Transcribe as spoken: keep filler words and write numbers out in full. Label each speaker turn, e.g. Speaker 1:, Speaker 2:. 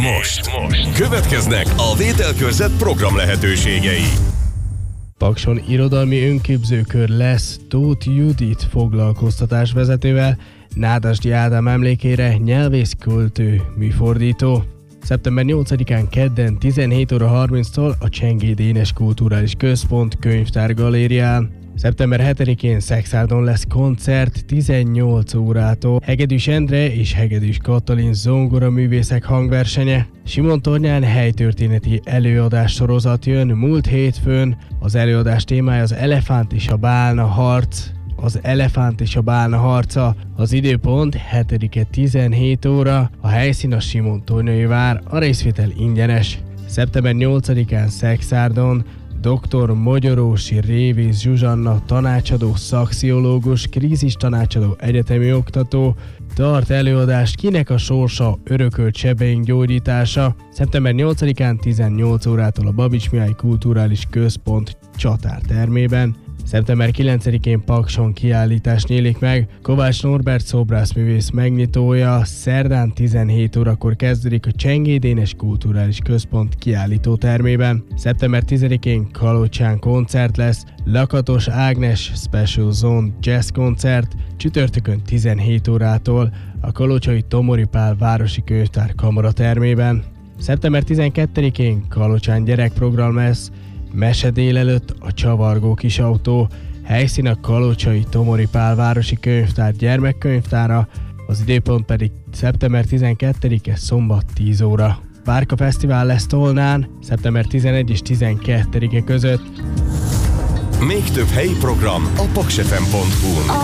Speaker 1: most, most következnek a vételkörzet program lehetőségei.
Speaker 2: Pakson irodalmi önképzőkör lesz Tóth Judit foglalkoztatásvezetővel, Nádasdy Ádám emlékére nyelvész, költő, műfordító. szeptember nyolcadikán kedden tizenhét óra harminctól a Csengéd Énes Kulturális Központ könyvtár galérián. szeptember hetedikén Szekszárton lesz koncert tizennyolc órától. Hegedűs Endre és Hegedűs Katalin zongoraművészek hangversenye. Simontornyán helytörténeti előadás sorozat jön múlt hétfőn. Az előadás témája az Elefánt és a Bálna harc. Az Elefánt és a Bálna harca. Az időpont hetedike tizenhét óra. A helyszín a Simontornyai vár. A részvétel ingyenes. szeptember nyolcadikán Szekszárdon doktor Magyarósi Révész Zsuzsanna tanácsadó, szaxiológus, krízis tanácsadó, egyetemi oktató tart előadást Kinek a sorsa, örökölt sebeink gyógyítása. szeptember nyolcadikán tizennyolc órától a Babics Mihály Kulturális Központ csatártermében. szeptember kilencedikén Pakson kiállítás nyílik meg. Kovács Norbert szobrászművész megnyitója. Szerdán tizenhét órakor kezdődik a Csengéd Énes Kulturális Központ kiállítótermében. szeptember tizedikén Kalocsán koncert lesz. Lakatos Ágnes Special Zone Jazz koncert csütörtökön tizenhét órától a kalocsai Tomori Pál Városi Könyvtár kamaratermében. szeptember tizenkettedikén Kalocsán gyerekprogram lesz. Mese délelőtt a Csavargó kisautó, helyszín a Kalocsai Tomori Pál Városi Könyvtár gyermekkönyvtára, az időpont pedig szeptember tizenkettedike szombat tíz óra. Várka Fesztivál lesz Tolnán, szeptember tizenegy és tizenkettedike között.
Speaker 1: Még több helyi program a paksefem pont hu-n.